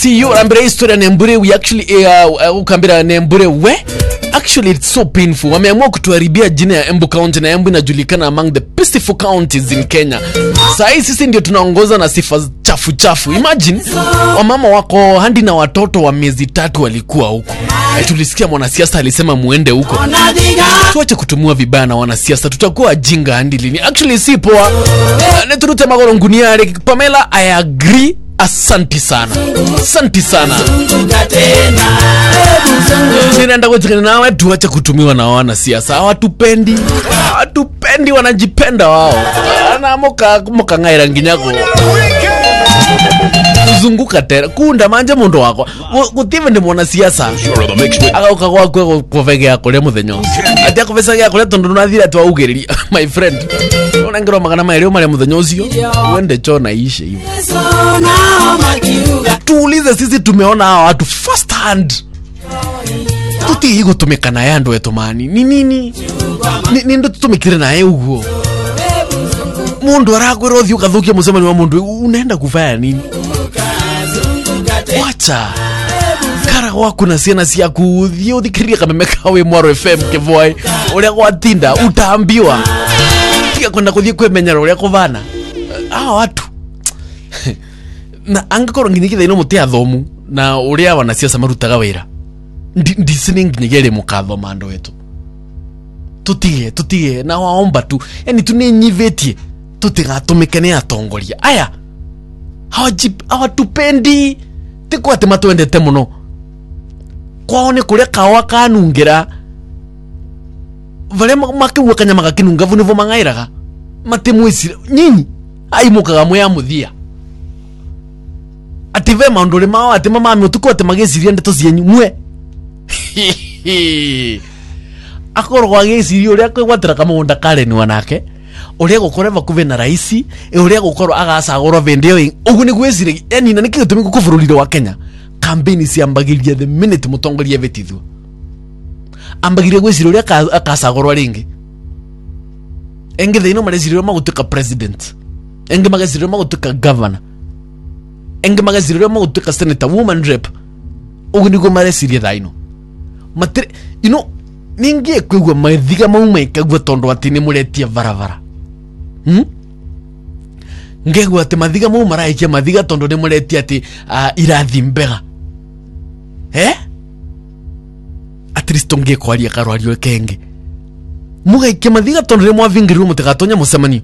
Tiyo ambira historia Nembure we actually ukambira Nembure we actually it's so painful. Wameamua kutuharibia jina ya Embu County na Embu inajulikana among the peaceful counties in Kenya. Sasa sisi ndio tunaongoza na sifa chafu chafu. Imagine wamama wako handi na watoto wa miezi 3 walikuwa huko. Tulisikia mwanasiasa alisema muende huko. Tuache kutumua vibaya na wanasiasa, tutakuwa jinga handi lini. Actually si poa. Neturute magoro nguniare Pamela, I agree. Asante sana. Asante sana. Ninaenda kujikana nawe, tuache kutumiwa na wanasiasa. Hawatupendi. Hawatupendi, wanajipenda wao. Na moka ngaira nginyako. Zunguka tera kunda manje mundo wako gutive ndi mwanasiasa agauka gwakwe kuvege yako le muthenyo ati akuvesa yako le tondu nathira twa ugeriria my friend onangiro magana maeleo mali muthenyo ucio wende chona ishe hivi. Tuulize sisi tumeona hawa watu first hand. Tuti gutumika na yando eto mani ni nini ni ndo tutumikire na yeye ugo mundu aragwira thio kathukia musemani wa mundu unaenda kufanya nini? Wacha kara wako na siana siaku thio thikiria kamemeka we Mwaro FM kivoi uria gwatinda utaambiwa tika kwenda kuthie kwemenyera uria kuvana watu na angakoro nginyikitha ino mutia thomu na uria wanasiasa marutaga wira ndisini nginyigere mukatho mando wetu tutige na waomba tu yani tuninyivetie tutigatumikane atongoria aya hawatupendi tiko ati matwendete muno kwaone kuria kawa kanungira vale makiwa kanyama gakinunga vunivo mangairaga matemwisi nyinyi aimukaga moya muthia ati ve maundure mao ati mama tuko ati mageciria ndeto cienyu mwe akoro gwageciria uria kwigwatira kamunda Karen wanake uria gukoreva kuve na raisi uria gukoro agacagorwa vendio ugu ni gwecire yani na nikio tumi kuvurulira wa Kenya campaign ciambagiria the minute mutongoria vetithwa ambagiria gwecire uria akacagorwa ringi enge thino marecirio magutuka president enge magecirio magutuka governor enge magecirio magutuka senator woman rep ugu ni go marecirie thaino matre ningie kwigwa mathiga mauma ikagwa tondo ati ni muretia varavara ngegwa ati mathiga mauma maraikia mathiga tondo ni muretia ati irathi mbega at least ngie kwaria karwario kenge mugaikia mathiga tondo ni mwavingirirwo mutigatonya musemanio.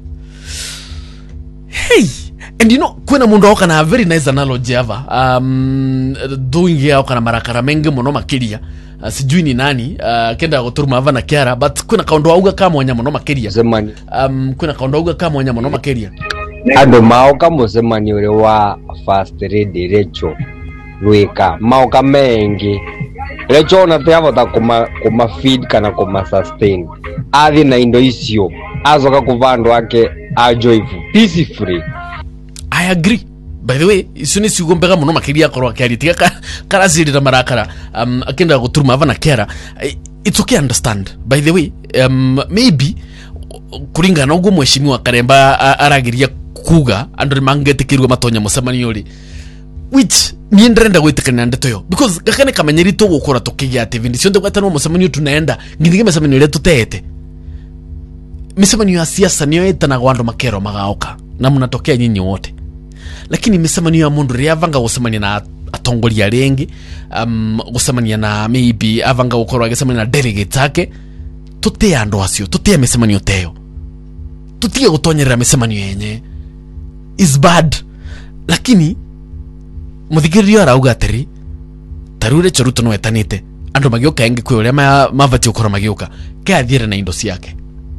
Hey, and kwena mundu oka na very nice analogy ava doing ya oka na marakara mengi muno makiria sijui ni nani kenda guturuma ava na Kiara but kuna kaundu auga kama wanya muno makiria kuna kaundu auga kama wanya muno makiria ando maoka musemani ule wa first lady Rachel Ruika maoka mengi Rachel na teavota kuma feed kana kuma sustain athi na indo icio azoka kuvandu wake a joyful peacefully. I agree. By the way, isuni sigombega muno makiria korwa Kiari tika karazirira marakara akenda guturuma ava na Kiara. It's okay, understand. By the way, maybe kuringana ugo mweshimiwa Karemba aragiria kuga andori mangetikirwa matonya musemani uri which ni ndrenda gwitikana ndeto yo because gakane kamenyeri to gukora tukigia ati vindi sionde gwatano musemani tunaenda ngindige musemani ule tutete musemani ya siasa niyo etana gwando makero magaoka na munatokea nyinyi wote. Lakini misemani ya mundu ria vanga gusemania na atongoria rengi gusemania na maybe avanga gukorwa gusemania na delegate ake tutia ando acio tutia misemani oteo tutia gutonyerera misemani yenye is bad. Lakini muthikirio arauga atiri tarure choruto no etanite ando magioka engi kwe uria mavati ukora magioka kathire na indo ciake.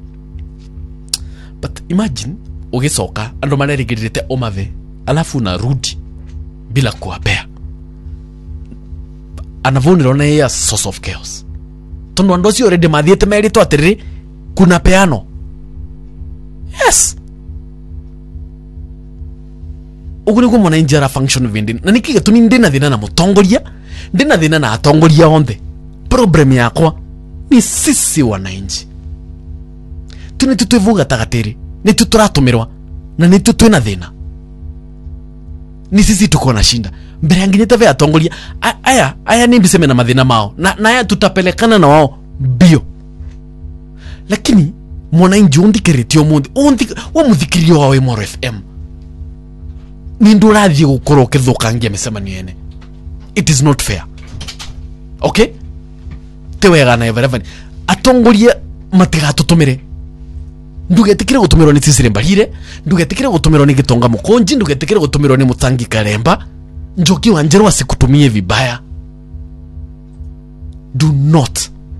But imagine ugicoka ando marerigirite omave alafu na rudi bila kuwapea anavunira na ya source of chaos tondo ando si already mathiete merito atiri kuna peano. Yes, uguni ko mona injara function vindi na nikiga tuni ndina thina na mutongoria ndina thina na atongoria onde. Problem yakwa ni sisi wananchi tuni tutuvuga tagatiri ni tuturatumirwa na ni tutuna thina ni sisi tuko na shinda mbere ya nginya tave atongoria aya ni mbiseme na mathina mao na aya tutapelekana na wao bio. Lakini mwananchi undikirite omundi wa muthikirio wa Moro FM ni ndurathie gukoro ukithukangia micemanio ene. It is not fair. Okay, tewega na everevan atongoria matigatutumire. Ndugetikire gutumirwo ni Cecily Mbarire, ndugetikire gutumirwo ni Gitonga Mukonji, ndugetikire gutumirwo ni Mutangi Karemba. Njoki wa Njeru asikutumie vibaya. Do not.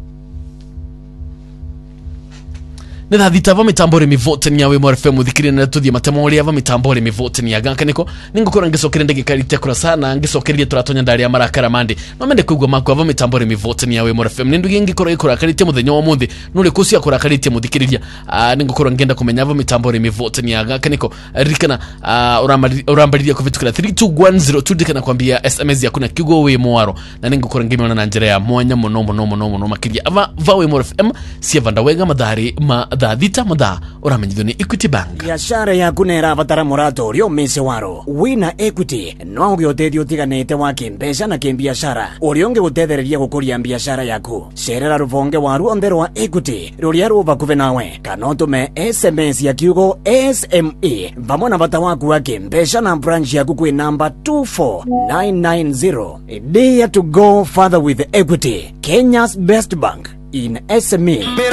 Nitha thitava mitambore mivote ni yawe Moro FM thikire na tuthie matemori ava mitambore mivote ni yaganka niko ningukora ngisokere ndegikarite kura sana ngisokererie turatonya ndari ya marakara mande no mende kwigwa mako ava mitambore mivote ni yawe Moro FM nindu ngikora ikora karite muthenya wa muthi nuri kusia kora karite muthikiriria ningukora ngenda kumenya ava mitambore mivote ni yaganka niko rikana urambariria kuvitukira 32102 dikana kwambia SMS ya kuna kigo we mwaro na ningukora ngimiona na njira ya mwanya muno makiria ava vawe Moro FM sia vandawega madhari thita mutha uramenyithio ni Equity Bank. Biashara yaku nera batara murato rio mese waro wina Equity no ugioteithio tiganite wa kimbesha na kimbiashara uria ungiutethereria gukuria biashara yaku. Cerera ruvonge waru ondero wa Equity ruria ruva kuve nawe kana utume SMS ya kiugo SME vamwe na bata waku wa kimbesha na branch yaku kwi namba 24990. Dare to go further with Equity, Kenya's best bank in SME.